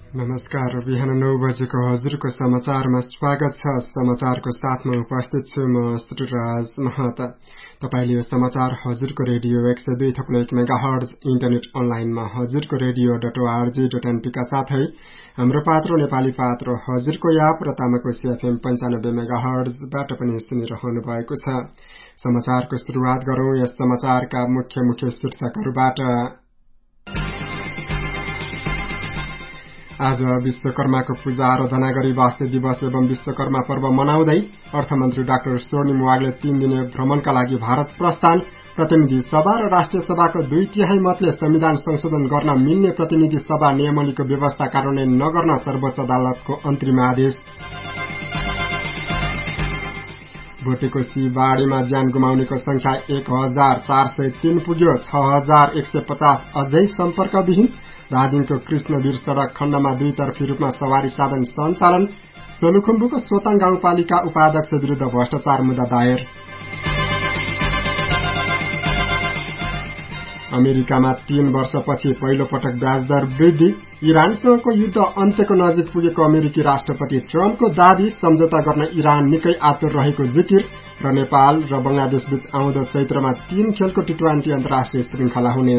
नमस्कार। बिहान 9 बजेको हजुरको समाचारमा स्वागत छ। समाचारको साथमा उपस्थित छु म श्रीराज महता। तपाईले यो समाचार हजुरको रेडियो 102.1 मेगाहर्ज इन्टरनेट अनलाइनमा हजुरको रेडियो.org.np का साथै हाम्रो पात्रो नेपाली पात्रो हजुरको याप र तामाकोशी एफएम 95 मेगाहर्जबाट पनि सुनिरहनु भएको छ। समाचारको सुरुवात गरौं यस समाचारका मुख्य शीर्षकहरूबाट। आज विश्वकर्माको पूजा आराधना गरी वास्ते दिवस एवं विश्वकर्मा पर्व मनाउँदै अर्थमन्त्री डाक्टर स्वर्णिम वागले 3 दिने भ्रमणका लागि भारत प्रस्थान। प्रतिनिधि सभा र राष्ट्रिय सभाको 2/3 मतले संविधान संशोधन गर्न मिल्ने प्रतिनिधि सभा नियमावलीको व्यवस्था कार्यान्वयन नगर्न सर्वोच्च अदालतको अन्तरिम आदेश। भोटेकोशी बाढीमा ज्यान गुमाउनेको संख्या 1403 पुग्यो। 6150 अझै सम्पर्कविहीन। धादिङको कृष्णवीर सड़क खण्डमा 2 तर्फी रूपमा सवारी साधन सञ्चालन। सोलुखुम्बुको सोताङ गाउँपालिका उपाध्यक्ष विरुद्ध भ्रष्टाचार मुद्दा दायर। अमेरिकामा 3 वर्षपछि पहिलो पटक ब्याजदर वृद्धि। इरानसँगको युद्ध अन्त्यको नजिक पुगेको अमेरिकी राष्ट्रपति ट्रम्पको दाबी। सम्झौता गर्न इरान निकै आतुर रहेको जिकिर। र नेपाल र बंगलादेश बीच आउँदो चैत्रमा 3 खेलको टी20 अन्तर्राष्ट्रिय श्रृंखला हुने।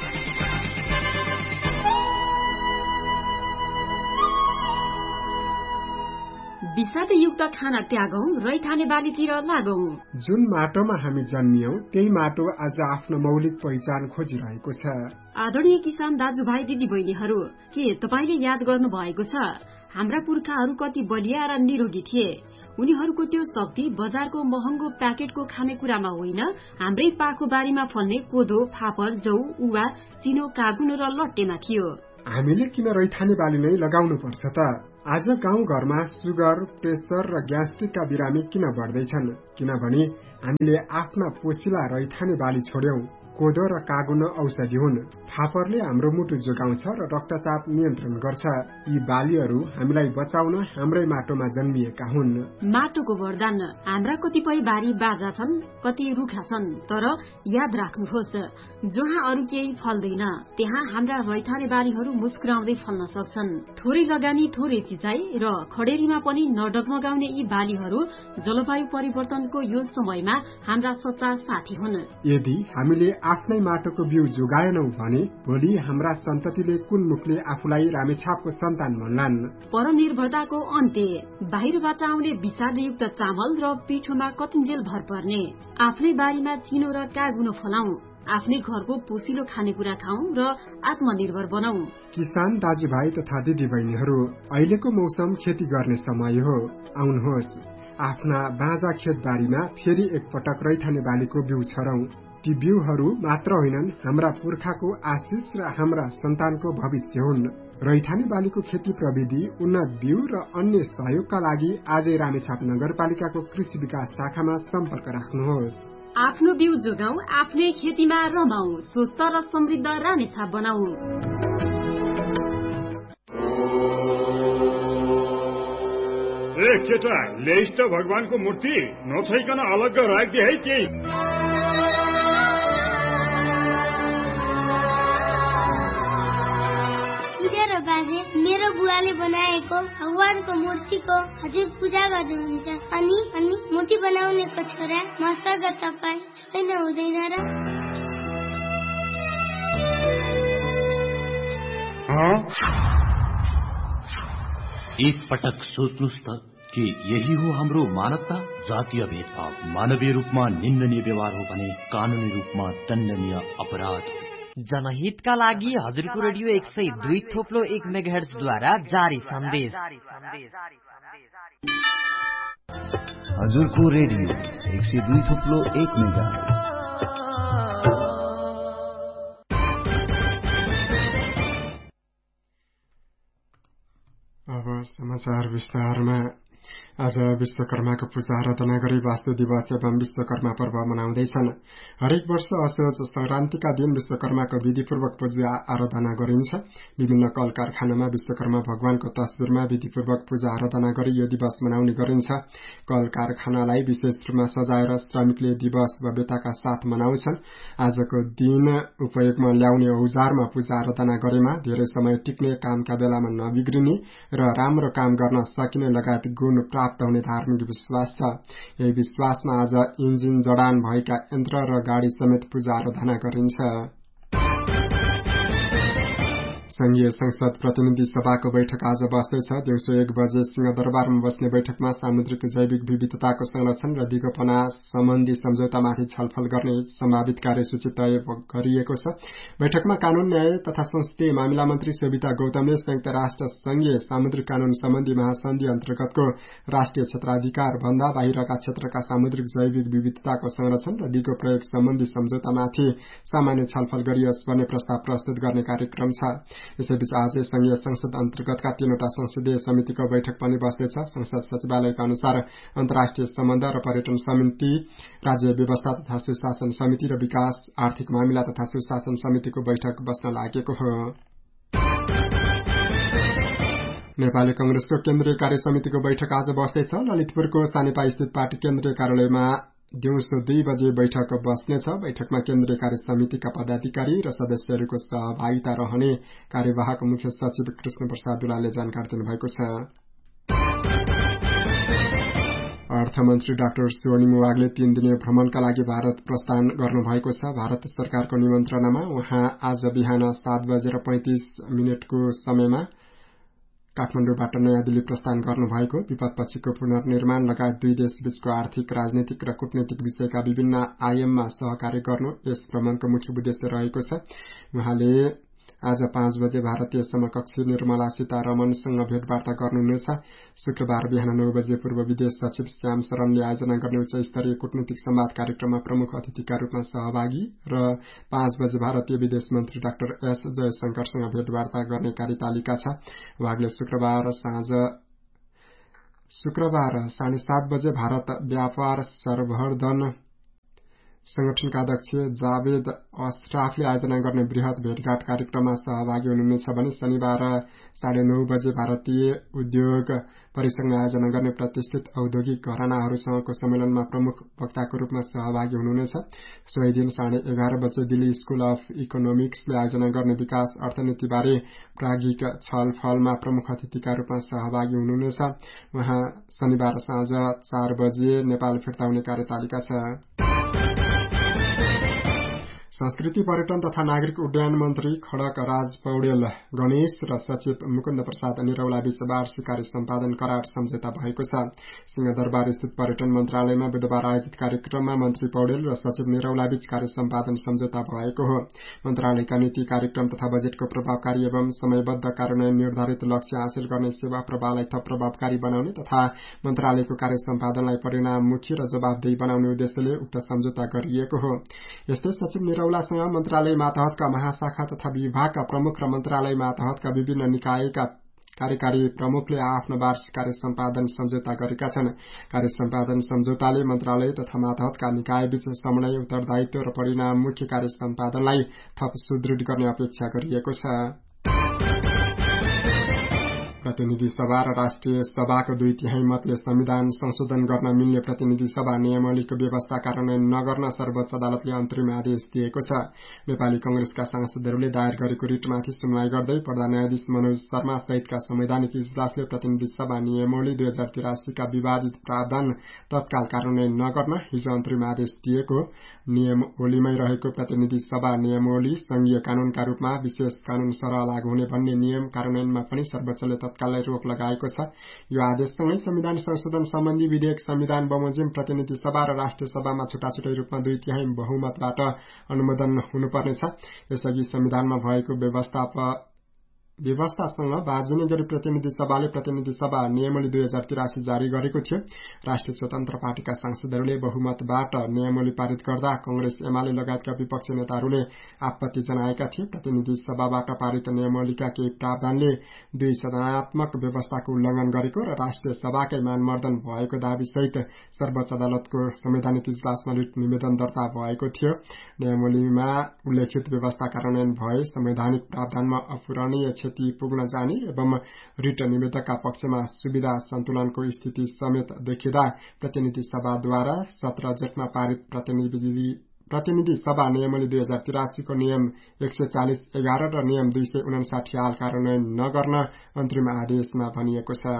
विषादयुक्त खाना त्यागौं, रैथाने बालीतिर लागौं। जुन माटोमा हामी जन्मियौं त्यही माटो आज आफ्नो मौलिक पहिचान खोजिरहेको छ। आदरणीय किसान दाजुभाइ दिदी बहिनीहरू, के तपाईले याद गर्नु भएको छ हाम्रा पुर्खाहरू कति बलिया र निरोगी थिए? उनीहरूको त्यो शक्ति बजारको महँगो प्याकेटको खानेकुरामा होइन, हाम्रै पाखो बारीमा फल्ने कोदो, फापर, जौ, उवा, चिनो, कागुनो र लट्टेमा थियो। हामीले किन रैथाने बाली नै लगाउनु पर्छ त? आज गाउँ घरमा सुगर, प्रेसर र ग्यास्ट्रिकका बिरामी किन बढ्दैछन्? किनभने हामीले आफ्ना पोसिला रैथाने बाली छोड्यौं। कोदो र कागुनो औषधि हुन्। फापरले हाम्रो मुटु जोगाउँछ र रक्तचाप नियन्त्रण गर्छ। यी बालीहरू हामीलाई बचाउन हाम्रै माटोमा जन्मिएका हुन्। माटोको वरदान। हाम्रा कतिपय बारी बाजा छन्, कति रुखा छन्, तर याद राख्नुहोस्, जहाँ अरू केही फल्दैन त्यहाँ हाम्रा रैथाने बालीहरू मुस्कुराउँदै फल्न सक्छन्। थोरै लगानी, थोरै सिंचाई र खडेरीमा पनि नडगमगाउने यी बालीहरू जलवायु परिवर्तनको यो समयमा हाम्रा सच्चा साथी हुन्। यदि हामीले आफ्नै माटोको बिउ जोगाएनौ भने भोलि हाम्रा सन्ततिले कुन मुखले आफूलाई रामेछापको सन्तान भन्लान्? परनिर्भरताको अन्त्य। बाहिरबाट आउने विषादयुक्त चामल र पिठोमा कतिन्जेल भर पर्ने। आफ्नै बारीमा चिनो र कागुनो फलाउँ, आफ्नै घरको पोसिलो खानेकुरा खाउँ र आत्मनिर्भर बनाऊ। किसान दाजुभाइ तथा दिदी बहिनीहरू, अहिलेको मौसम खेती गर्ने समय हो। आउनुहोस्, आफ्ना बाँझा खेतबारीमा फेरि एकपटक रैथाने बालीको बिउ छरौं। ती बिउहरू मात्र होइनन्, हाम्रा पुर्खाको आशिष र हाम्रा सन्तानको भविष्य हुन्। रैथाने बालीको खेती प्रविधि, उन्नत बिउ र अन्य सहयोगका लागि आजै रामेछाप नगरपालिकाको कृषि विकास शाखामा सम्पर्क राख्नुहोस्। आफ्नो बिउ जोगाऊ, आफ्नै खेतीमा रमाऊ, स्वस्थ र समृद्ध रामेछाप बनाऊ। ए केटा, ल्याइस् त भगवानको मूर्ति, नछैकन अलग्ग राख्दे है केही। बाजे, मेरो बुवाले बनाएको भगवानको मूर्तिको हजुर पूजा गर्नुहुन्छ। अनि मूर्ति बनाउनेको छोरा मसँग तपाईँ छैन हुँदैन र? एक पटक सोच्नुस् त कि यही हो हाम्रो मानवता। जातीय भेदभाव मानवीय रूपमा निन्दनीय व्यवहार हो भने कानूनी रूपमा दण्डनीय अपराध हो। जनहितका लागि हजुरको रेडियो 102.1 मेगाहर्ज द्वारा जारी सन्देश। हजुरको रेडियो 102.1 मेगाहर्ज। अब समाचार विस्तारमा। आज विश्वकर्माको पूजा आराधना गरी वास्तु दिवस एवं विश्वकर्मा पर्व मनाउँदैछन्। हरेक वर्ष असोज संक्रान्तिका दिन विश्वकर्माको विधिपूर्वक पूजा आराधना गरिन्छ। विभिन्न कल कारखानामा विश्वकर्मा भगवानको तस्बिरमा विधिपूर्वक पूजा आराधना गरी यो दिवस मनाउने गरिन्छ। कल कारखानालाई विशेष रूपमा सजाएर श्रमिकले दिवस भव्यताका साथ मनाउँछन्। आजको दिन उपयोगमा ल्याउने औजारमा पूजा आराधना गरेमा धेरै समय टिक्ने, कामका बेलामा नबिग्रिने र राम्रो काम गर्न सकिने लगायत गुण प्राप्त हुने धार्मिक विश्वास छ। यही विश्वासमा आज इन्जिन जडान भएका यन्त्र र गाडी समेत पूजा आराधना गरिन्छ। संघीय संसद प्रतिनिधि सभाको बैठक आज बस्दैछ। दिउँसो 1 बजे सिंहदरबारमा बस्ने बैठकमा सामुद्रिक जैविक विविधताको संरक्षण र दिगोपना सम्बन्धी सम्झौतामाथि छलफल गर्ने सम्भावित कार्यसूची तय गरिएको छ। बैठकमा कानून, न्याय तथा संसदीय मामिला मन्त्री सोभिता गौतमले संयुक्त राष्ट्र संघीय सामुद्रिक कानून सम्बन्धी महासन्धि अन्तर्गतको राष्ट्रिय क्षेत्राधिकार भन्दा बाहिरका क्षेत्रका सामुद्रिक जैविक विविधताको संरक्षण र दिगो प्रयोग सम्बन्धी सम्झौतामाथि सामान्य छलफल गरियोस् भन्ने प्रस्ताव प्रस्तुत गर्ने कार्यक्रम छ। यसैबीच आज संघीय संसद अन्तर्गतका 3वटा संसदीय समितिको बैठक पनि बस्दैछ। संसद सचिवालयका अनुसार अन्तर्राष्ट्रिय सम्बन्ध र पर्यटन समिति, राज्य व्यवस्था तथा सुशासन समिति र विकास, आर्थिक मामिला तथा सुशासन समितिको बैठक बस्न लागेको हो। नेपाली कंग्रेसको केन्द्रीय कार्य समितिको बैठक आज बस्दैछ। ललितपुरको सानेपा स्थित पार्टी केन्द्रीय कार्यालयमा दिउँसो 2 बजे बैठक बस्नेछ। बैठकमा केन्द्रीय कार्य समितिका पदाधिकारी र सदस्यहरूको सहभागिता रहने कार्यवाहक मुख्य सचिव कृष्ण प्रसाद दुलालले जानकारी दिनुभएको छ। अर्थमन्त्री डाक्टर स्वर्णिम वागले 3 दिने भ्रमणका लागि भारत प्रस्थान गर्नुभएको छ। भारत सरकारको निमन्त्रणामा उहाँ आज बिहान 7:35 को समयमा काठमाडौँबाट नयाँ दिल्ली प्रस्थान गर्नुभएको। विपदपछिको पुनर्निर्माण लगायत दुई देशबीचको आर्थिक, राजनीतिक र कूटनीतिक विषयका विभिन्न आयाममा सहकार्य गर्नु यस भ्रमणको मुख्य उद्देश्य रहेको छ। उहाँले आज 5 बजे भारतीय समकक्षी निर्मला सीतारमणसँग भेटवार्ता गर्नुहुनेछ। शुक्रबार बिहान 9 बजे पूर्व विदेश सचिव श्याम शरणले आयोजना गर्ने उच्च स्तरीय कूटनीतिक संवाद कार्यक्रममा प्रमुख अतिथिका रूपमा सहभागी र 5 बजे भारतीय विदेश मन्त्री डाक्टर एस जयशंकरसँग भेटवार्ता गर्ने कार्यतालिका छ। उहाँले शुक्रबार 7:30 बजे भारत व्यापार सर्वधन संगठनका अध्यक्ष जावेद अशराफले आयोजना गर्ने वृहत भेटघाट कार्यक्रममा सहभागी हुनुहुनेछ भने शनिबार 9:30 बजे भारतीय उद्योग परिसंघले आयोजना गर्ने प्रतिष्ठित औद्योगिक घरानाहरूसँगको सम्मेलनमा प्रमुख वक्ताको रूपमा सहभागी हुनुहुनेछ। सोही दिन 11:30 बजे दिल्ली स्कूल अफ इकोनोमिक्सले आयोजना गर्ने विकास अर्थनीतिबारे प्राज्ञिक छलफलमा प्रमुख अतिथिका रूपमा सहभागी हुनुहुनेछ। उहाँ शनिबार साँझ 4 बजे नेपाल फिर्ता हुने कार्यतालिका छ। संस्कृति, पर्यटन तथा नागरिक उड्डयन मन्त्री खड्ग राज पौडेल, गणेश र सचिव मुकुन्द प्रसाद निरौला बीच वार्षिक कार्य सम्पादन करार सम्झौता भएको छ। सिंहदरबार स्थित पर्यटन मन्त्रालयमा बुधबार आयोजित कार्यक्रममा मन्त्री पौडेल र सचिव निरौला बीच कार्य सम्पादन सम्झौता भएको हो। मन्त्रालयका नीति, कार्यक्रम तथा बजेटको प्रभावकारी एवं समयबद्ध कार्यान्वयन, निर्धारित लक्ष्य हासिल गर्ने सेवा प्रवाहलाई थप प्रभावकारी बनाउने तथा मन्त्रालयको कार्य सम्पादनलाई परिणाममुखी र जवाफदेही बनाउने उद्देश्यले उक्त सम्झौता गरिएको हो। यस्तै सचिव निरौलासँग मन्त्रालय मातहतका महाशाखा तथा विभागका प्रमुख र मन्त्रालय मातहतका विभिन्न निकायका कार्यकारी प्रमुखले आफ्नो वार्षिक कार्य सम्पादन सम्झौता गरेका छन्। कार्य सम्पादन सम्झौताले मन्त्रालय तथा मातहतका निकायबीच समन्वय, उत्तरदायित्व र परिणाममुखी कार्य सम्पादनलाई थप सुदृढ गर्ने अपेक्षा गरिएको छ। प्रतिनिधि सभा र राष्ट्रिय सभाको 2/3 मतले संविधान संशोधन गर्न मिल्ने प्रतिनिधि सभा नियमावलीको व्यवस्था कार्यान्वयन नगर्न सर्वोच्च अदालतले अन्तरिम आदेश दिएको छ। नेपाली कंग्रेसका सांसदहरूले दायर गरेको रिटमाथि सुनवाई गर्दै प्रधान न्यायाधीश मनोज शर्मा सहितका संवैधानिक इजलासले प्रतिनिधि सभा नियमावली 2083 का विवादित प्रावधान तत्काल कार्यान्वयन नगर्न हिजो अन्तरिम आदेश दिएको। नियमावलीमै रहेको प्रतिनिधि सभा नियमावली संघीय कानूनका रूपमा विशेष कानून सरह लागू हुने भन्ने नियम कार्यान्वयनमा पनि सर्वोच्चले तत्काललाई रोक लगाएको छ। यो आदेशसँगै संविधान संशोधन सम्बन्धी विधेयक संविधान बमोजिम प्रतिनिधि सभा र राष्ट्रिय सभामा छुटाछुटै रूपमा 2/3 बहुमतबाट अनुमोदन हुनुपर्नेछ। यसअघि संविधानमा भएको व्यवस्थासँग बार्जनी गरी प्रतिनिधि सभाले प्रतिनिधि सभा नियमावली 2083 जारी गरेको थियो। राष्ट्रिय स्वतन्त्र पार्टीका सांसदहरूले बहुमतबाट नियमावली पारित गर्दा कांग्रेस एमाले लगायतका विपक्षी नेताहरूले आपत्ति जनाएका थिए। प्रतिनिधि सभाबाट पारित नियमावलीका केही प्रावधानले दुई सदनात्मक व्यवस्थाको उल्लंघन गरेको र राष्ट्रिय सभाकै मानमर्दन भएको दाबीसहित सर्वोच्च अदालतको संवैधानिक इजलासमा रिट निवेदन दर्ता भएको थियो। नियमावलीमा उल्लेखित व्यवस्था कार्यान्वयन भए संवैधानिक प्रावधानमा अपूरणीय क्षति पुग्न जाने एवं रिट निवेदकका पक्षमा सुविधा सन्तुलनको स्थिति समेत देखिँदा प्रतिनिधि सभाद्वारा 17 जेठमा पारित प्रतिनिधि सभा नियमावली 2083 को नियम 140(11) र नियम 259 हाल कार्यान्वयन नगर्न अन्तरिम आदेशमा भनिएको छ।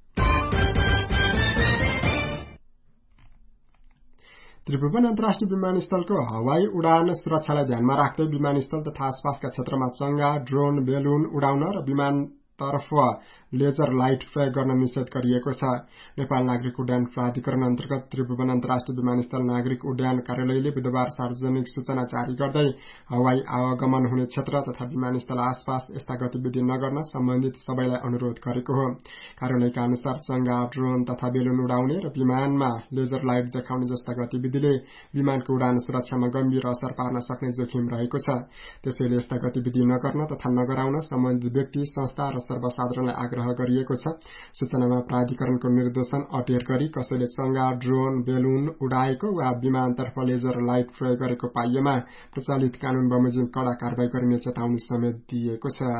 त्रिभुवन अन्तर्राष्ट्रिय विमानस्थलको हवाई उडान सुरक्षालाई ध्यानमा राख्दै विमानस्थल तथा आसपासका क्षेत्रमा चंगा, ड्रोन, बेलुन उडाउन र विमानतर्फ लेजर लाइट प्रयोग गर्न निषेध गरिएको छ। नेपाल नागरिक उड्डयन प्राधिकरण अन्तर्गत त्रिभुवन अन्तर्राष्ट्रिय विमानस्थल नागरिक उड्डयन कार्यालयले बुधबार सार्वजनिक सूचना जारी गर्दै हवाई आवागमन हुने क्षेत्र तथा विमानस्थल आसपास यस्ता गतिविधि नगर्न सम्बन्धित सबैलाई अनुरोध गरेको हो। कार्यालयका अनुसार चंगा, ड्रोन तथा बेलुन उडाउने र विमानमा लेजर लाइट देखाउने जस्ता गतिविधिले विमानको उडान सुरक्षामा गम्भीर असर पार्न सक्ने जोखिम रहेको छ। त्यसैले यस्ता गतिविधि नगर्न तथा नगराउन सम्बन्धित व्यक्ति, संस्था र सर्वसाधारणलाई आग्रह गरिएको छ। सूचनामा प्राधिकरणको निर्देशन अटेर गरी कसैले चंगा, ड्रोन, बेलुन उडाएको वा विमानतर्फ लेजर लाइट प्रयोग गरेको पाइएमा प्रचलित कानून बमोजिम कड़ा कारवाही गरिने चेतावनी समेत दिएको छ।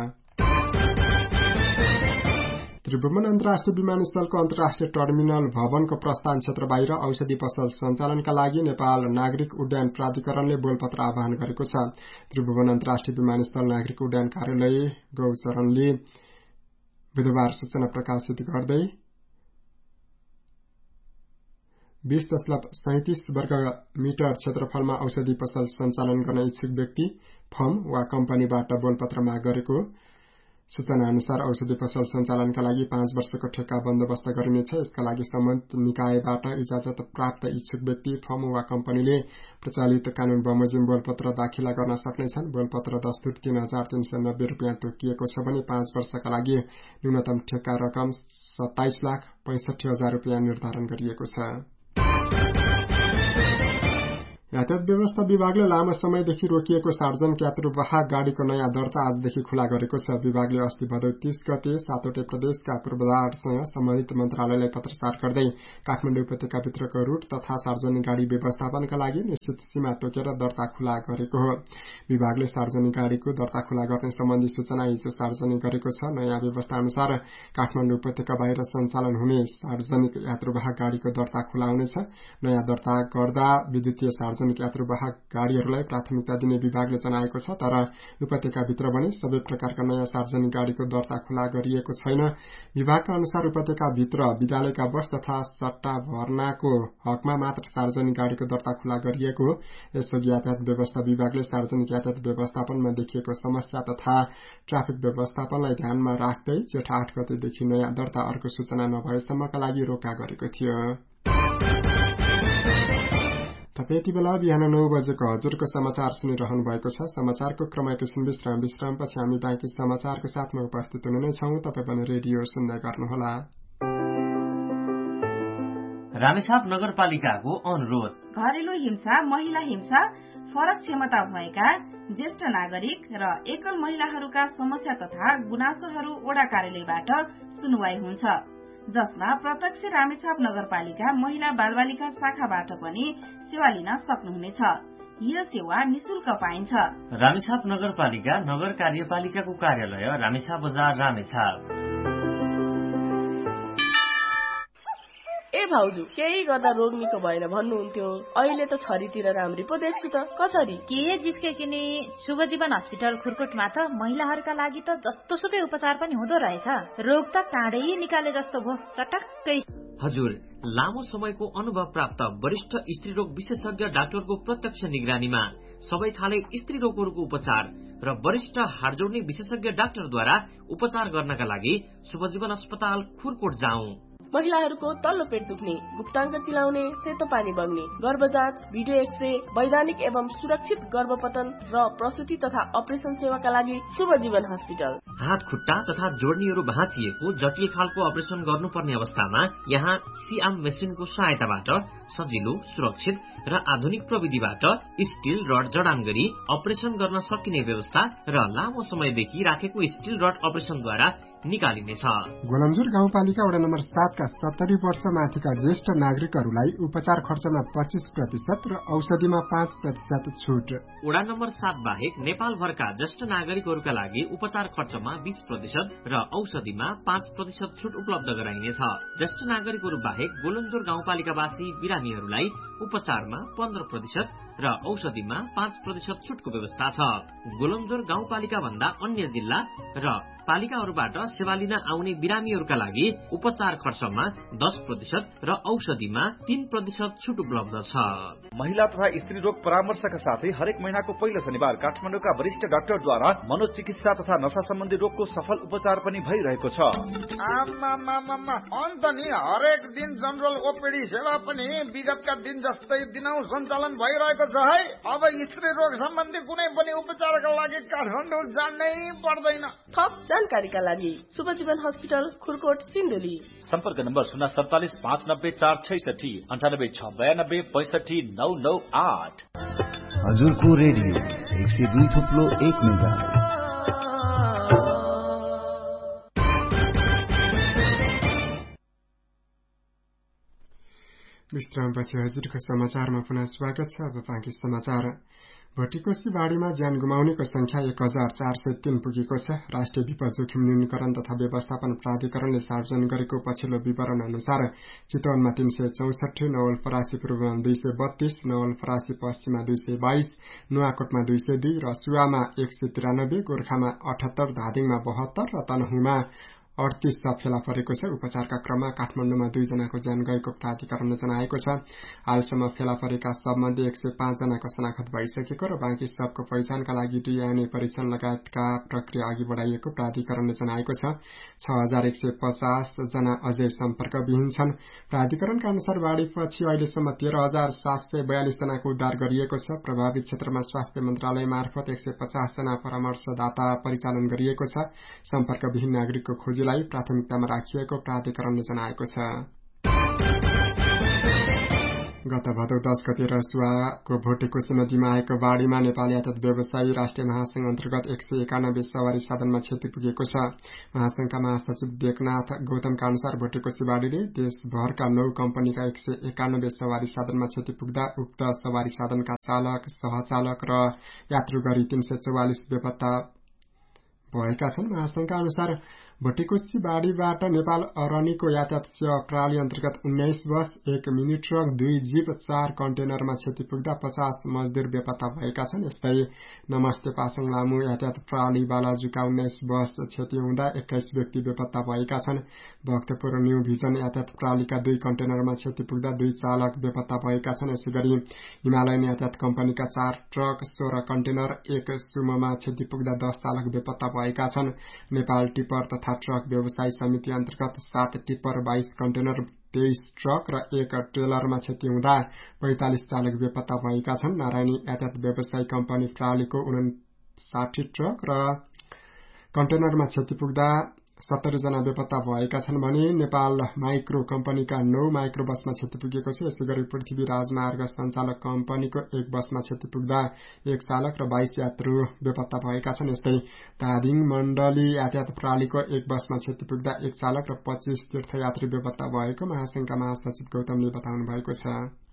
त्रिभुवन अन्तर्राष्ट्रिय विमानस्थलको अन्तर्राष्ट्रिय टर्मिनल भवनको प्रस्थान क्षेत्र बाहिर औषधि पसल सञ्चालनका लागि नेपाल नागरिक उड्डयन प्राधिकरणले बोलपत्र आह्वान गरेको छ। त्रिभुवन अन्तर्राष्ट्रिय विमानस्थल नागरिक उड्डयन कार्यालय गौचरणले बुधबार सूचना प्रकाशित गर्दै 20.37 वर्ग मिटर क्षेत्रफलमा औषधि पसल सञ्चालन गर्न इच्छुक व्यक्ति, फर्म वा कम्पनीबाट बोलपत्र माग गरेको। सूचना अनुसार औषधि पसल सञ्चालनका लागि 5 वर्षको ठेक्का बन्दोबस्त गरिनेछ। यसका लागि सम्बन्धित निकायबाट इजाजत प्राप्त इच्छुक व्यक्ति, फर्म वा कम्पनीले प्रचलित कानून बमोजिम बोलपत्र दाखिला गर्न सक्नेछन्। बोलपत्र दस्तुर 3,390 रुपियाँ तोकिएको छ भने 5 वर्षका लागि न्यूनतम ठेक्का रकम 27,65,000 रुपियाँ निर्धारण गरिएको छ। यातायात व्यवस्था विभागले लामो समयदेखि रोकिएको सार्वजनिक यात्रुवाहक गाड़ीको नयाँ दर्ता आजदेखि खुला गरेको छ। विभागले अस्ति भदौ 30 गते 7वटै प्रदेशका पूर्वाधारसँग सम्बन्धित मन्त्रालयलाई पत्रचार गर्दै काठमाडौँ उपत्यकाभित्रको रूट तथा सार्वजनिक गाड़ी व्यवस्थापनका लागि निश्चित सीमा तोकेर दर्ता खुला गरेको हो। विभागले सार्वजनिक गाड़ीको दर्ता खुला गर्ने सम्बन्धी सूचना हिजो सार्वजनिक गरेको छ। नयाँ व्यवस्था अनुसार काठमाडौँ उपत्यका बाहिर सञ्चालन हुने सार्वजनिक यात्रुवाहक गाड़ीको दर्ता खुला हुनेछ। नयाँ दर्ता गर्दा विद्युतीय सार्वजनिक यात्रुवाहक गाड़ीहरूलाई प्राथमिकता दिने विभागले जनाएको छ। तर उपत्यकाभित्र भने सबै प्रकारका नयाँ सार्वजनिक गाड़ीको दर्ता खुला गरिएको छैन। विभागका अनुसार उपत्यकाभित्र विद्यालयका बस तथा सट्टा भर्नाको हकमा मात्र सार्वजनिक गाड़ीको दर्ता खुला गरिएको हो। यसअघि यातायात व्यवस्था विभागले सार्वजनिक यातायात व्यवस्थापनमा देखिएको समस्या तथा ट्राफिक व्यवस्थापनलाई ध्यानमा राख्दै जेठ 8 गतेदेखि नयाँ दर्ता अर्को सूचना नभएसम्मका लागि रोका गरेको थियो। तपाईं यति बेला बिहान 9 बजेको हजुरको समाचार सुनिरहनु भएको छ। समाचारको क्रम एकैछिन विश्रामपछि हामी बाँकी समाचारको साथमा उपस्थित हुने नै छौं। तपाईं पनि रेडियो सुन्दै गर्नुहोला। रामेछाप नगरपालिकाको अनुरोध। घरेलु हिंसा, महिला हिंसा, फरक क्षमता भएका ज्येष्ठ नागरिक र एकल महिलाहरूका समस्या तथा गुनासोहरू वडा कार्यालयबाट सुनवाई हुन्छ, जसमा प्रत्यक्ष रामेछाप नगरपालिका महिला बालबालिका शाखाबाट पनि सेवा लिन सक्नुहुनेछ। यो सेवा निशुल्क पाइन्छ। रामेछाप नगरपालिका नगर कार्यपालिकाको कार्यालय रामेछाप बजार रामेछाप। ए भाउजू, केही गर्दा रोग निको भएन भन्नुहुन्थ्यो, अहिले त छरीतिर राम्री पो देख्छु त। कसरी के जिस्के किने शुभ जीवन हस्पिटल खुरकोटमा त महिलाहरूका लागि त जस्तो सुकै उपचार पनि हुँदो रहेछ। रोग त काँडै निकाले जस्तो भो, चटक्कै। हजुर, लामो समयको अनुभव प्राप्त वरिष्ठ स्त्री रोग विशेषज्ञ डाक्टरको प्रत्यक्ष निगरानीमा सबै खाले स्त्री रोगहरूको उपचार र वरिष्ठ हाडजोड्ने विशेषज्ञ डाक्टरद्वारा उपचार गर्नका लागि शुभजीवन अस्पताल खुरकोट जाउँ। महिलाहरूको तल्लो पेट दुख्ने, गुप्ताङ्ग चिलाउने, सेतो पानी बग्ने, गर्भ जाँच, भिडियो एक्सरे, वैधानिक एवं सुरक्षित गर्भपतन र प्रसुति तथा अपरेसन सेवाका लागि शुभ जीवन हस्पिटल। हात खुट्टा तथा जोड्नीहरू भाँचिएको जटिल खालको अपरेसन गर्नुपर्ने अवस्थामा यहाँ सिआम मेसिनको सहायताबाट सजिलो, सुरक्षित र आधुनिक प्रविधिबाट स्टील रड जडान गरी अपरेसन गर्न सकिने व्यवस्था र लामो समयदेखि राखेको स्टील रड अपरेसनद्वारा निकालिनेछ। गोलन्जुर गाउँपालिका वडा नम्बर 7 का 70 वर्ष माथिका ज्येष्ठ नागरिकहरूलाई उपचार खर्चमा 25% र औषधिमा 5% छुट। वडा नम्बर 7 बाहेक नेपालभरका ज्येष्ठ नागरिकहरूका लागि उपचार खर्चमा 20% र औषधिमा 5% छुट उपलब्ध गराइनेछ। ज्येष्ठ नागरिकहरू बाहेक गोलन्जुर गाउँपालिकावासी बिरामीहरूलाई उपचारमा 15% र औषधिमा 5% छुटको व्यवस्था छ। गोलन्जुर गाउँपालिका भन्दा अन्य जिल्ला र पालिकाहरूबाट सेवा लिन आउने बिरामीहरूका लागि उपचार खर्चमा 10% र औषधिमा 3% छुट उपलब्ध छ। महिला तथा स्त्री रोग परामर्शका साथै हरेक महिनाको पहिलो शनिबार काठमाडौँका वरिष्ठ डाक्टरद्वारा मनोचिकित्सा तथा नशा सम्बन्धी रोगको सफल उपचार पनि भइरहेको छ। अन्त नि हरेक दिन जनरल ओपीडी सेवा पनि विगतका दिन जस्तै दिनौ सञ्चालन भइरहेको छ है। अब स्त्री रोग सम्बन्धी कुनै पनि उपचारका लागि काठमाडौँ जानै पर्दैन। थप जानकारीका लागि शुभजीवन हस्पिटल खुरकोट सिन्धुली। सम्पर्क नम्बर 047 590 466 98 692 65 998। हजुरको रेडियो 102.1 मेगाहर्ज। विश्रामपछि हजुरको समाचारमा पुनः स्वागत छ। अब बाँकी समाचार। भट्टीकोशी बाढीमा ज्यान गुमाउनेको संख्या 1403 पुगेको छ। राष्ट्रिय विपद जोखिम न्यूनीकरण तथा व्यवस्थापन प्राधिकरणले सार्वजनिक गरेको पछिल्लो विवरण अनुसार चितवनमा 364, नवलपरासी पूर्वमा 232, नवलपरासी पश्चिममा 222, नुवाकोटमा 202 र सुवामा 193, गोर्खामा 78, धादिङमा 72 र तनहुँमा 38 सब फेला परेको छ। उपचारका क्रममा काठमाडौँमा 2 जनाको ज्यान गएको प्राधिकरणले जनाएको छ। हालसम्म फेला परेका सबमध्ये 105 जनाको शनाखत भइसकेको र बाँकी सबको पहिचानका लागि डीएनए परीक्षण लगायतका प्रक्रिया अघि बढाइएको प्राधिकरणले जनाएको छ। 6150 जना अझै सम्पर्कविहीन छन्। प्राधिकरणका अनुसार बाढीपछि अहिलेसम्म 13742 जनाको उद्धार गरिएको छ। प्रभावित क्षेत्रमा स्वास्थ्य मन्त्रालय मार्फत 150 जना परामर्शदाता परिचालन गरिएको छ। सम्पर्कविहीन नागरिकको खोजी प्राथमिकतामा राखिएको प्राधिकरणले जनाएको छ। गत भदौ 10 गते रसुवाको भोटेकोशी नदीमा आएको बाढीमा नेपाल यातायात व्यवसायी राष्ट्रिय महासंघ अन्तर्गत 191 सवारी साधनमा क्षति पुगेको छ। महासंघका महासचिव देवनाथ गौतमका अनुसार भोटेकोशी बाढीले देशभरका 9 कम्पनीका 191 सवारी साधनमा क्षति पुग्दा उक्त सवारी साधनका चालक, सहचालक र यात्रु गरी 344 बेपत्ता भएका छन्। महासंघका अनुसार भट्टीकोशी बाढीबाट नेपाल अरनिको यातायात सेवा प्रणाली अन्तर्गत 19 बस, 1 मिनी ट्रक, 2 जीप, 4 कन्टेनरमा क्षति पुग्दा 50 मजदूर बेपत्ता भएका छन्। यस्तै नमस्ते पासाङ लामु यातायात प्रणाली बालाजुका 19 बस क्षति हुँदा 21 व्यक्ति बेपत्ता भएका छन्। भक्तपुर न्यू भिजन यातायात प्रणालीका 2 कन्टेनरमा क्षति पुग्दा 2 चालक बेपत्ता भएका छन्। यसैगरी हिमालयन यातायात कम्पनीका 4 ट्रक, 16 कन्टेनर, 1 सुमोमा क्षति पुग्दा 10 चालक बेपत्ता भएका छन्। नेपाल टिपर तथा ट्रक व्यवसायी समिति अन्तर्गत 7 टिप्पर, 22 कन्टेनर, 23 ट्रक र 1 ट्रेलरमा क्षति हुँदा 45 चालक बेपत्ता भएका छन्। नारायणी यातायात व्यवसायी कम्पनी प्रणालीको 59 ट्रक र कन्टेनरमा क्षति पुग्दा 70 जना बेपत्ता भएका छन् भने नेपाल माइक्रो कम्पनीका 9 माइक्रो बसमा क्षति पुगेको छ। यसैगरी पृथ्वी राजमार्ग सञ्चालक कम्पनीको 1 बसमा क्षति पुग्दा 1 चालक र 22 यात्रु बेपत्ता भएका छन्। यस्तै धादिङ मण्डली यातायात प्रणालीको 1 बसमा क्षति पुग्दा 1 चालक र 25 तीर्थयात्री बेपत्ता भएको महासंघका महासचिव गौतमले बताउनु भएको छ।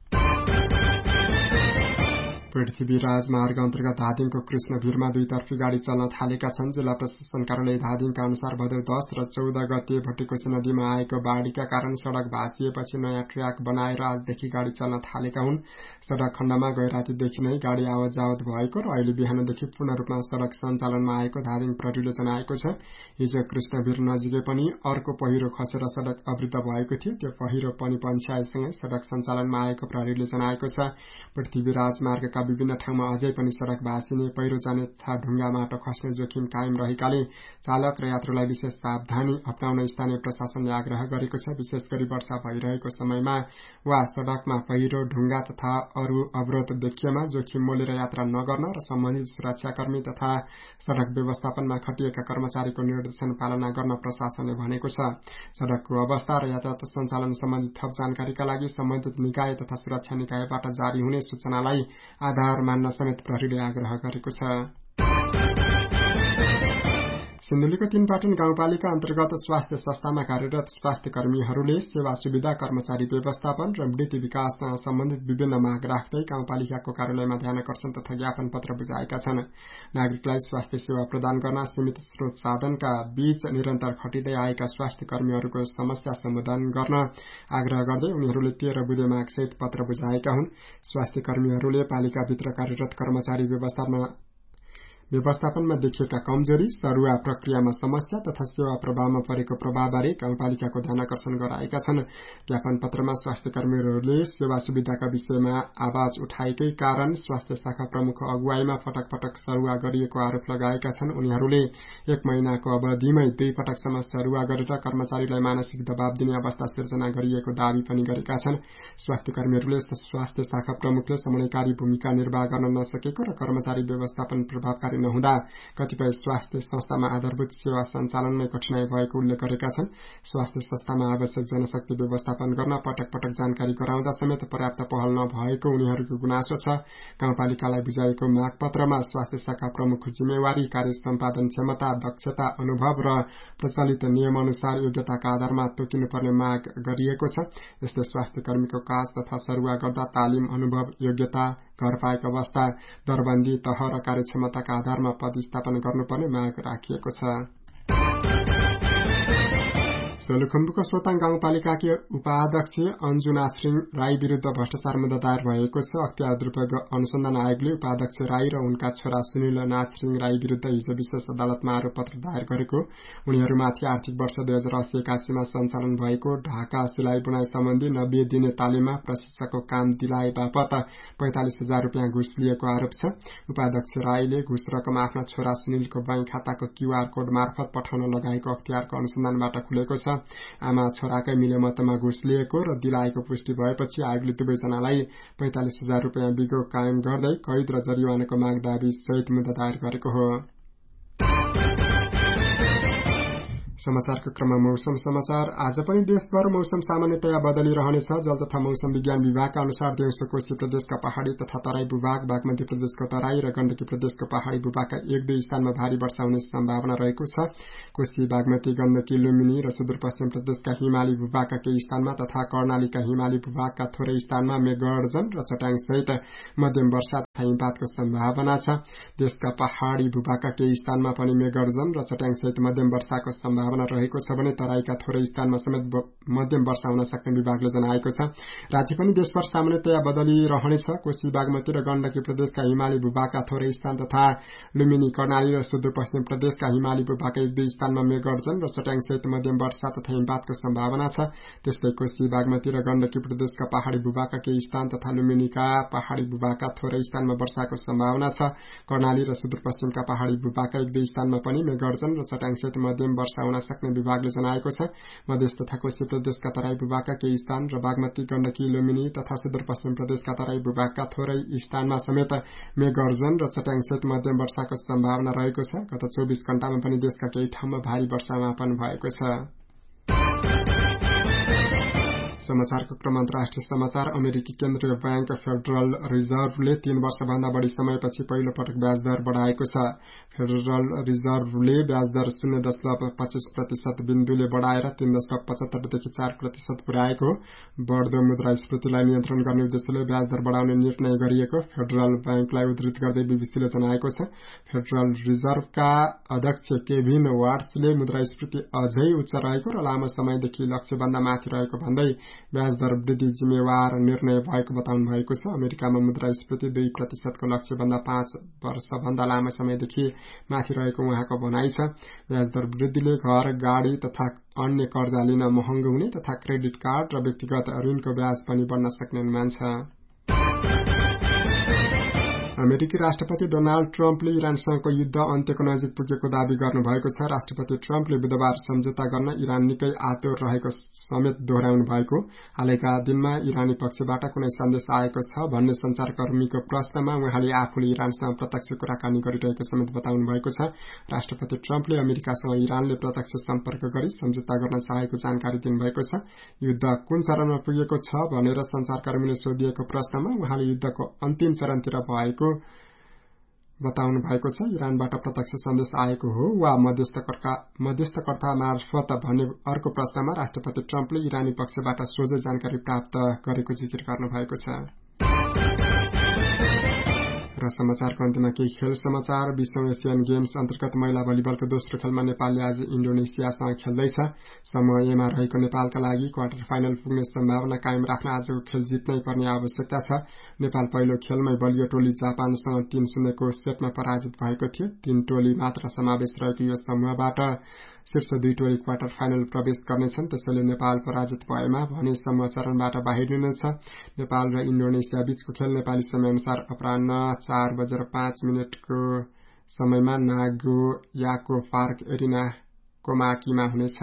पृथ्वी राजमार्ग अन्तर्गत धादिङको कृष्णभिरमा 2 तर्फी गाड़ी चल्न थालेका छन्। जिल्ला प्रशासन कार्यालय धादिङका अनुसार भदौ 10 र 14 गते भट्टीकोशी नदीमा आएको बाढ़ीका कारण सड़क भाँसिएपछि नयाँ ट्र्याक बनाएर आजदेखि गाड़ी चल्न थालेका हुन्। सड़क खण्डमा गैरातीदेखि नै गाड़ी आवत जावत भएको र अहिले बिहानदेखि पूर्ण रूपमा सड़क सञ्चालनमा आएको धादिङ प्रहरीले जनाएको छ। हिजो कृष्णभिर नजिकै पनि अर्को पहिरो खसेर सड़क अवरुद्ध भएको थियो। त्यो पहिरो पनि पन्छाएसँगै सड़क सञ्चालनमा आएको प्रहरीले जनाएको छ। पृथ्वी राजमार्गका विभिन्न ठाउँमा अझै पनि सड़क भासिने, पहिरो जाने तथा ढुङ्गा माटो खस्ने जोखिम कायम रहेकाले चालक र यात्रुलाई विशेष सावधानी अपनाउन स्थानीय प्रशासनले आग्रह गरेको छ। विशेष गरी वर्षा भइरहेको समयमा वा सड़कमा पहिरो, ढुङ्गा तथा अरू अवरोध देखिएमा जोखिम मोलेर यात्रा नगर्न र सम्बन्धित सुरक्षाकर्मी तथा सड़क व्यवस्थापनमा खटिएका कर्मचारीको निर्देशन पालना गर्न प्रशासनले भनेको छ। सड़कको अवस्था र यातायात सञ्चालन सम्बन्धी थप जानकारीका लागि सम्बन्धित निकाय तथा सुरक्षा निकायबाट जारी हुने सूचनालाई आधार मान्न समेत प्रहरीले आग्रह गरेको छ। सिन्धुलीको 3 पाटन गाउँपालिका अन्तर्गत स्वास्थ्य संस्थामा कार्यरत स्वास्थ्य कर्मीहरूले सेवा सुविधा, कर्मचारी व्यवस्थापन र वृद्धि विकाससँग सम्बन्धित विभिन्न माग राख्दै गाउँपालिकाको कार्यालयमा ध्यानकर्षण तथा ज्ञापन पत्र बुझाएका छन्। नागरिकलाई स्वास्थ्य सेवा प्रदान गर्न सीमित स्रोत साधनका बीच निरन्तर खटिँदै आएका स्वास्थ्य कर्मीहरूको समस्या समाधान गर्न आग्रह गर्दै उनीहरूले 13 बुँदे मागसहित पत्र बुझाएका हुन्। स्वास्थ्य कर्मीहरूले पालिकाभित्र कार्यरत कर्मचारी व्यवस्थापनमा देखिएका कमजोरी, सरुवा प्रक्रियामा समस्या तथा सेवा प्रभावमा परेको प्रभावबारे गाउँपालिकाको ध्यानकर्षण गराएका छन्। ज्ञापन पत्रमा स्वास्थ्य कर्मीहरूले सेवा सुविधाका विषयमा आवाज उठाएकै कारण स्वास्थ्य शाखा प्रमुख अगुवाईमा पटक पटक सरुवा गरिएको आरोप लगाएका छन्। उनीहरूले 1 महिनाको अवधिमै 2 पटकसम्म सरुवा गरेर कर्मचारीलाई मानसिक दबाव दिने अवस्था सिर्जना गरिएको दावी पनि गरेका छन्। स्वास्थ्य कर्मीहरूले स्वास्थ्य शाखा प्रमुखले समन्वयकारी भूमिका निर्वाह गर्न नसकेको र कर्मचारी व्यवस्थापन प्रभावकारी नहुँदा कतिपय स्वास्थ्य संस्थामा आधारभूत सेवा सञ्चालनमै कठिनाई भएको उल्लेख गरेका छन्। स्वास्थ्य संस्थामा आवश्यक जनशक्ति व्यवस्थापन गर्न पटक पटक जानकारी गराउँदा समेत पर्याप्त पहल नभएको उनीहरूको गुनासो छ। गाउँपालिकालाई बुझाएको मागपत्रमा स्वास्थ्य शाखा प्रमुख जिम्मेवारी, कार्य सम्पादन क्षमता, दक्षता, अनुभव र प्रचलित नियमअनुसार योग्यताका आधारमा तोकिनुपर्ने माग गरिएको छ। यस्तै स्वास्थ्य कर्मीको काज तथा सरुवा गर्दा तालिम, अनुभव, योग्यता, घर पाएको अवस्था, दरबन्दी, तह र कार्यक्षमताका आधारमा पदस्थापन गर्नुपर्ने माग राखिएको छ। सोलुखुम्बुको सोताङ गाउँपालिकाकी उपाध्यक्ष अन्जु नासरिङ राई विरूद्ध भ्रष्टाचार मुद्दा दायर भएको छ। अख्तियार दुरूपयोग अनुसन्धान आयोगले उपाध्यक्ष राई र उनका छोरा सुनिल नासरिङ राई विरूद्ध हिजो विशेष अदालतमा आरोप पत्र दायर गरेको। उनीहरूमाथि आर्थिक वर्ष 2080-81 मा सञ्चालन भएको ढाका सिलाइ बुनाई सम्बन्धी 90 दिने तालिममा प्रशिक्षकको काम दिलाए बापत 45,000 रुपियाँ घुस लिएको आरोप छ। उपाध्यक्ष राईले घुस रकम आफ्ना छोरा सुनिलको बैंक खाताको QR कोड मार्फत पठाउन लगाएको अख्तियारको अनुसन्धानबाट खुलेको छ। आमा छोराकै मिलेमतमा घुस लिएको र दिलाएको पुष्टि भएपछि आयोगले दुवैजनालाई 45,000 रुपियाँ बिगो कायम गर्दै कैद र जरिवानाको माग दाबी सहित मुद्दा दायर गरेको हो। समाचारको क्रममा मौसम समाचार। आज पनि देशभर मौसम सामान्यतया बदलिरहनेछ। जल तथा मौसम विज्ञान विभागका अनुसार दिउँसो कोशी प्रदेशका पहाड़ी तथा तराई भूभाग, बागमती प्रदेशको तराई र गण्डकी प्रदेशको पहाड़ी भूभागका 1-2 स्थानमा भारी वर्षा हुने सम्भावना रहेको छ। कोशी, बागमती, गण्डकी, लुम्बिनी र सुदूरपश्चिम प्रदेशका हिमाली भूभागका केही स्थानमा तथा कर्णालीका हिमाली भूभागका थोरै स्थानमा मेघगर्जन र चट्याङ सहित मध्यम वर्षा तथा हिमपातको सम्भावना छ। देशका पहाड़ी भूभागका केही स्थानमा पनि मेघगर्जन र चट्याङ सहित मध्यम वर्षाको सम्भावना रहेको छ भने तराईका थोरै स्थानमा समेत मध्यम वर्षा हुन सक्ने विभागले जनाएको छ। राति पनि देशभर सामान्यतया बदलिरहनेछ। कोशी, बागमती र गण्डकी प्रदेशका हिमाली भूभागका थोरै स्थान तथा लुम्बिनी, कर्णाली र सुदूरपश्चिम प्रदेशका हिमाली भूभागका 1-2 स्थानमा मेघगर्जन र चट्याङ सहित मध्यम वर्षा तथा हिमपातको सम्भावना छ। त्यस्तै कोशी, बागमती र गण्डकी प्रदेशका पहाड़ी भूभागका केही स्थान तथा लुम्बिनीका पहाड़ी भूभागका थोरै स्थानमा वर्षाको सम्भावना छ। कर्णाली र सुदूरपश्चिमका पहाड़ी भूभागका 1-2 स्थानमा पनि मेघगर्जन र चट्याङ सहित मध्यम वर्षा हुन सक्ने विभागले जनाएको छ। मध्य तथा कोशी प्रदेशका तराई भूभागका केही स्थान र बागमती, गण्डकी, लुम्बिनी तथा सुदूरपश्चिम प्रदेशका तराई भूभागका थोरै स्थानमा समेत मेघगर्जन र चट्याङ सहित मध्यम वर्षाको सम्भावना रहेको छ। गत 24 घण्टामा पनि देशका केही ठाउँमा भारी वर्षामापन भएको छ। समाचारको क्रम अन्तर्राष्ट्रिय समाचार। अमेरिकी केन्द्रीय बैंक फेडरल रिजर्भले 3 वर्षभन्दा बढी समयपछि पहिलो पटक ब्याज दर बढाएको छ। फेडरल रिजर्भले ब्याज दर 0.25% बिन्दुले बढाएर 3.75 देखि 4% पुर्याएको। बढ्दो मुद्रास्फीतिलाई नियन्त्रण गर्ने उद्देश्यले ब्याज दर बढाउने निर्णय गरिएको फेडरल बैंकलाई उद्धृत गर्दै बीबीसीले जनाएको छ। फेडरल रिजर्भका अध्यक्ष केभिन वार्ड्सले मुद्रास्फीति अझै उच्च रहेको र लामो समयदेखि लक्ष्यभन्दा माथि रहेको भन्दै ब्याज दर वृद्धि जिम्मेवार निर्णय भएको बताउनु भएको छ। अमेरिकामा मुद्रास्फीति 2% को लक्ष्यभन्दा 5 वर्षभन्दा लामो समयदेखि माथि रहेको उहाँको भनाइ छ। ब्याज दर वृद्धिले घर, गाडी तथा अन्य कर्जा लिन महँगो हुने तथा क्रेडिट कार्ड र व्यक्तिगत ऋणको ब्याज पनि बढ्न सक्ने अनुमान छ। अमेरिकी राष्ट्रपति डोनाल्ड ट्रम्पले इरानसँगको युद्ध अन्त्यको नजिक पुगेको दावी गर्नुभएको छ। राष्ट्रपति ट्रम्पले बुधबार सम्झौता गर्न इरान निकै आतुर रहेको समेत दोहोर्याउनु भएको, हालैका दिनमा इरानी पक्षबाट कुनै सन्देश आएको छ भन्ने संचारकर्मीको प्रश्नमा उहाँले आफूले इरानसँग प्रत्यक्ष कुराकानी गरिरहेको समेत बताउनु भएको छ। राष्ट्रपति ट्रम्पले अमेरिकासँग इरानले प्रत्यक्ष सम्पर्क गरी सम्झौता गर्न चाहेको जानकारी दिनुभएको छ। युद्ध कुन चरणमा पुगेको छ भनेर संचारकर्मीले सोधिएको प्रश्नमा उहाँले युद्धको अन्तिम चरणतिर भएको बताउनु भएको छ। इरानबाट प्रत्यक्ष सन्देश आएको हो वा मध्यस्थकर्ता मार्फत भन्ने अर्को प्रश्नमा राष्ट्रपति ट्रम्पले इरानी पक्षबाट सोझै जानकारी प्राप्त गरेको जिकिर गर्नुभएको छ। र समाचारको अन्त्यमा केही खेल समाचार। 20औं एसियन गेम्स अन्तर्गत महिला भलिबलको दोस्रो खेलमा नेपालले आज इन्डोनेसियासँग खेल्दैछ। समूह एमा रहेको नेपालका लागि क्वार्टर फाइनल पुग्ने सम्भावना कायम राख्न आजको खेल जित्नै पर्ने आवश्यकता छ। नेपाल पहिलो खेलमै बलियो टोली जापानसँग 3-0 को सेटमा पराजित भएको थियो। 3 टोली मात्र समावेश रहेको यो समूहबाट शीर्ष 2 टोली क्वार्टर फाइनल प्रवेश गर्नेछन्। त्यसैले नेपाल पराजित भएमा भने समूह चरणबाट बाहिरिनेछ। नेपाल र इन्डोनेसिया बीचको खेल नेपाली समयअनुसार अपराह्न 4:05 को समयमा नागोयाको पार्क एरिना कोमाकीमा हुनेछ।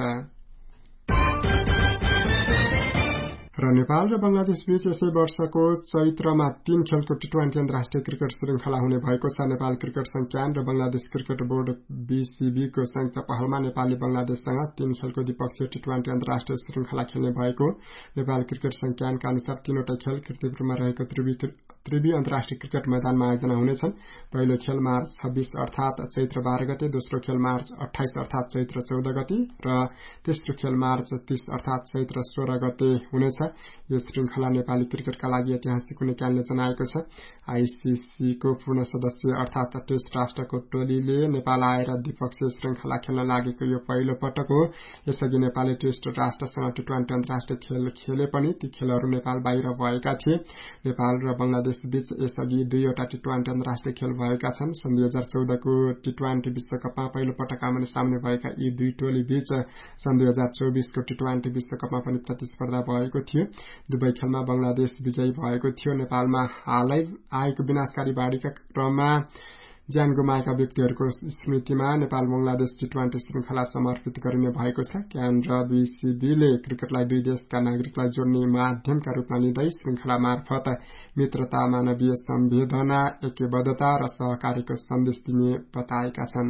र नेपाल र बंगलादेश बीच यसै वर्षको चैत्रमा 3 खेलको टी20 अन्तर्राष्ट्रिय क्रिकेट श्रृंखला हुने भएको छ। नेपाल क्रिकेट संज्ञान र बंगलादेश क्रिकेट बोर्ड बीसीबी को संयुक्त पहलमा नेपालले बंगलादेशसँग 3 खेलको द्विपक्षीय टी20 अन्तर्राष्ट्रिय श्रृंखला खेल्ने भएको नेपाल क्रिकेट संज्ञानका अनुसार 3वटा खेल कीर्तिपुरमा रहेको त्रिवी अन्तर्राष्ट्रिय क्रिकेट मैदानमा आयोजना हुनेछन्। पहिलो खेल मार्च 26 अर्थात चैत्र 12 गते, दोस्रो खेल मार्च 28 अर्थात चैत्र 14 गते र तेस्रो खेल मार्च 30 अर्थात चैत्र 16 गते हुनेछ। यो श्रृंखला नेपाली क्रिकेटका लागि ऐतिहासिक हुने क्यानले जनाएको छ। आईसीसी को पूर्ण सदस्य अर्थात टेस्ट राष्ट्रको टोलीले नेपाल आएर द्विपक्षीय श्रृंखला खेल्न लागेको यो पहिलो पटक हो। यसअघि नेपालले टेस्ट राष्ट्रसँग टी20 अन्तर्राष्ट्रिय खेल खेले पनि ती खेलहरू नेपाल बाहिर भएका थिए। नेपाल र बंगलादेश बीच यसअघि 2वटा टी20 अन्तर्राष्ट्रिय खेल भएका छन्। सन् 2014 को टी20 विश्वकपमा पहिलो पटक आमने सामने भएका यी 2 टोली बीच सन् 2024 को टी20 विश्वकपमा पनि प्रतिस्पर्धा भएको थियो। दुवै खेलमा बंगलादेश विजयी भएको थियो। नेपालमा हालै आएको विनाशकारी बाढ़ीका क्रममा ज्यान गुमाएका व्यक्तिहरूको स्मृतिमा नेपाल बंगलादेश टी20 श्रृंखला समर्पित गरिने भएको छ। क्यान र बीसीबीले क्रिकेटलाई 2 देशका नागरिकलाई जोड्ने माध्यमका रूपमा लिँदै श्रृंखला मार्फत मित्रता, मानवीय संवेदना, ऐक्यबद्धता र सहकारीको सन्देश दिने बताएका छन्।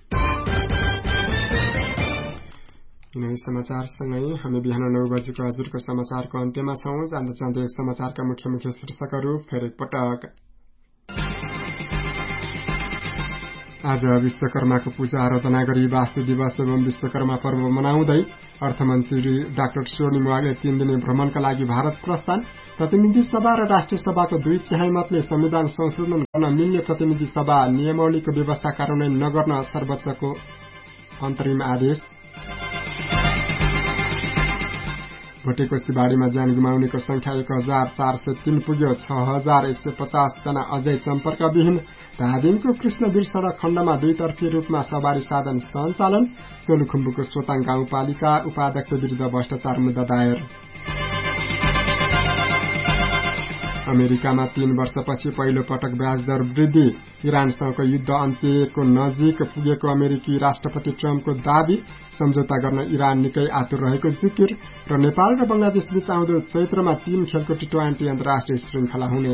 यिनै समाचारसँगै हामी बिहान 9 बजेको हजुरको समाचारको अन्त्यमा छौं। जान्दै समाचारका मुख्य शीर्षकहरू फेरि एकपटक। आज विश्वकर्माको पूजा आराधना गरी वास्तु दिवस एवं विश्वकर्मा पर्व मनाउँदै अर्थमन्त्री डाक्टर स्वर्णिम वागले 3 दिने भ्रमणका लागि भारत प्रस्थान। प्रतिनिधि सभा र राष्ट्रिय सभाको 2/3 मतले संविधान संशोधन गर्न मिल्ने प्रतिनिधि सभा नियमावलीको व्यवस्था कार्यान्वयन नगर्न सर्वोच्चको अन्तरिम आदेश। भोटेकोशी बाढ़ीमा ज्यान गुमाउनेको संख्या 1403 पुग्यो। 6150 जना अझै सम्पर्कविहीन। धादिङको कृष्णवीर सड़क खण्डमा 2तर्फी रूपमा सवारी साधन सञ्चालन। सोलुखुम्बुको सोताङ गाउँपालिका उपाध्यक्ष विरुद्ध भ्रष्टाचार मुद्दा दायर। अमेरिकामा 3 वर्षपछि पहिलो पटक ब्याज दर वृद्धि। इरानसँगको युद्ध अन्त्यको नजिक पुगेको अमेरिकी राष्ट्रपति ट्रम्पको दावी। सम्झौता गर्न इरान निकै आतुर रहेको जिकिर। र नेपाल र बंगलादेश बीच आउँदो चैत्रमा 3 खेलको टी20 अन्तर्राष्ट्रिय श्रृंखला हुने।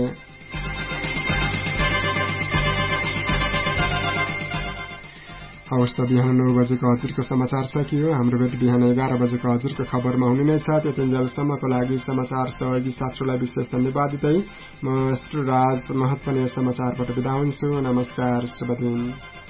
हवस् त बिहान 9 बजेको हजुरको समाचार सकियो। हाम्रो भेट बिहान 11 बजेको हजुरको खबरमा हुने नै छ। त्यतिन्जेलसम्मको लागि समाचार सहयोगी साथीलाई विशेष धन्यवाद दिँदै म राज महत्त्वनीय समाचारबाट बिदा हुन्छु। नमस्कार, शुभ दिन।